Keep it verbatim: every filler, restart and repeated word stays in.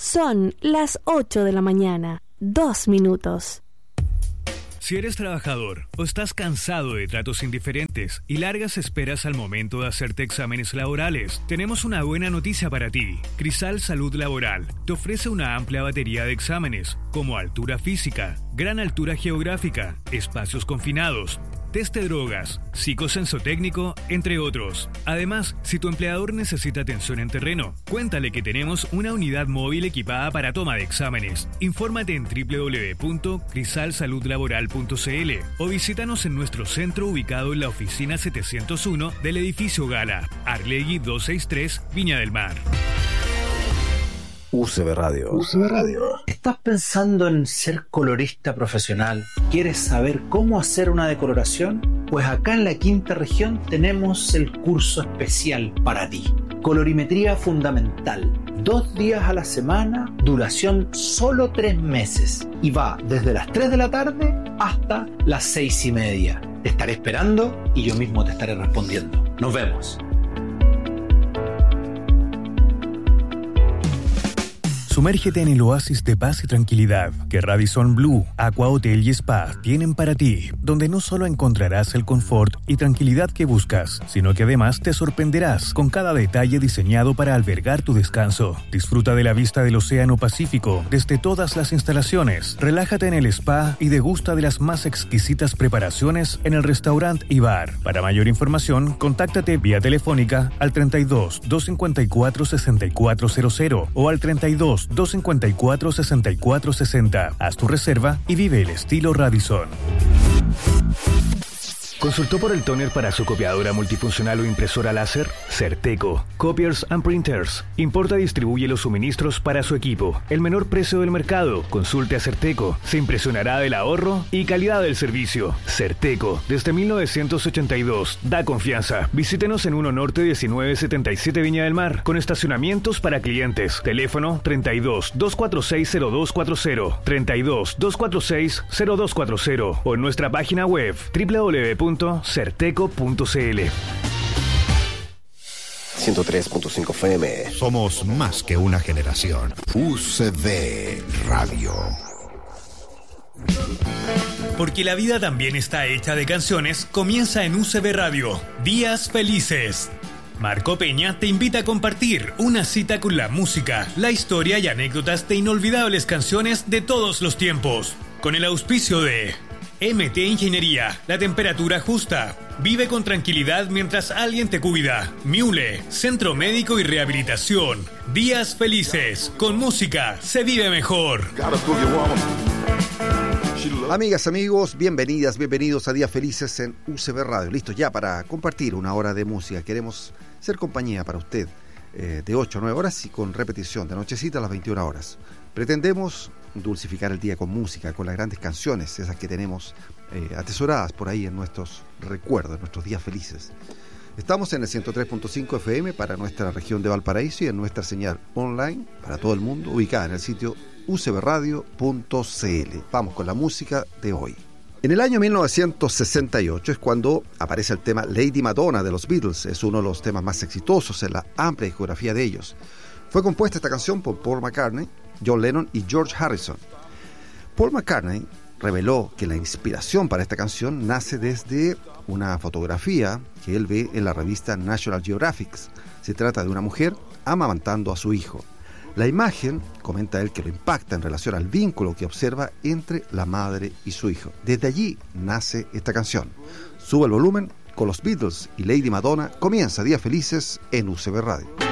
Son las ocho de la mañana, dos minutos. Si eres trabajador o estás cansado de tratos indiferentes y largas esperas al momento de hacerte exámenes laborales, tenemos una buena noticia para ti. Crisal Salud Laboral te ofrece una amplia batería de exámenes, como altura física, gran altura geográfica, espacios confinados, test de drogas, psicosensotécnico, entre otros. Además, si tu empleador necesita atención en terreno, cuéntale que tenemos una unidad móvil equipada para toma de exámenes. Infórmate en doble u doble u doble u punto crisal salud laboral punto c l o visítanos en nuestro centro ubicado en la oficina setecientos uno del edificio Gala, Arlegui doscientos sesenta y tres, Viña del Mar. U C B Radio. U C B Radio. ¿Estás pensando en ser colorista profesional? ¿Quieres saber cómo hacer una decoloración? Pues acá en la Quinta Región tenemos el curso especial para ti. Colorimetría fundamental. Dos días a la semana, duración solo tres meses. Y va desde las tres de la tarde hasta las seis y media. Te estaré esperando y yo mismo te estaré respondiendo. Nos vemos. Sumérgete en el oasis de paz y tranquilidad que Radisson Blu, Aqua Hotel y Spa tienen para ti, donde no solo encontrarás el confort y tranquilidad que buscas, sino que además te sorprenderás con cada detalle diseñado para albergar tu descanso. Disfruta de la vista del Océano Pacífico desde todas las instalaciones, relájate en el spa y degusta de las más exquisitas preparaciones en el restaurante y bar. Para mayor información, contáctate vía telefónica al treinta y dos, doscientos cincuenta y cuatro, sesenta y cuatro cero cero o al treinta y dos, doscientos cincuenta y cuatro, sesenta y cuatro sesenta. Haz tu reserva y vive el estilo Radisson. ¿Consultó por el tóner para su copiadora multifuncional o impresora láser? Certeco. Copiers and Printers. Importa y distribuye los suministros para su equipo. El menor precio del mercado. Consulte a Certeco. Se impresionará del ahorro y calidad del servicio. Certeco. Desde mil novecientos ochenta y dos. Da confianza. Visítenos en uno Norte diecinueve setenta y siete Viña del Mar. Con estacionamientos para clientes. Teléfono treinta y dos, doscientos cuarenta y seis, cero dos cuarenta. treinta y dos, doscientos cuarenta y seis, cero dos cuarenta. O en nuestra página web doble u doble u doble u punto certeco punto c l. ciento tres punto cinco F M. Somos más que una generación. U C B Radio. Porque la vida también está hecha de canciones, comienza en U C B Radio. Días Felices. Marco Peña te invita a compartir una cita con la música, la historia y anécdotas de inolvidables canciones de todos los tiempos. Con el auspicio de M T Ingeniería, la temperatura justa. Vive con tranquilidad mientras alguien te cuida. Miule, Centro Médico y Rehabilitación. Días Felices. Con música se vive mejor. Amigas, amigos, bienvenidas, bienvenidos a Días Felices en U C B Radio. Listos ya para compartir una hora de música. Queremos ser compañía para usted eh, de ocho a nueve horas y con repetición de nochecita a las veintiuna horas. Pretendemos dulcificar el día con música, con las grandes canciones, esas que tenemos eh, atesoradas por ahí en nuestros recuerdos, en nuestros días felices. Estamos en el ciento tres punto cinco F M para nuestra región de Valparaíso y en nuestra señal online para todo el mundo, ubicada en el sitio u c b radio punto c l. Vamos con la música de hoy. En el año mil novecientos sesenta y ocho es cuando aparece el tema Lady Madonna de los Beatles. Es uno de los temas más exitosos en la amplia discografía de ellos. Fue compuesta esta canción por Paul McCartney, John Lennon y George Harrison. Paul McCartney reveló que la inspiración para esta canción nace desde una fotografía que él ve en la revista National Geographic. Se trata de una mujer amamantando a su hijo. La imagen, comenta él, que lo impacta en relación al vínculo que observa entre la madre y su hijo. Desde allí nace esta canción. Sube el volumen, con los Beatles y Lady Madonna comienza Días Felices en U C B Radio.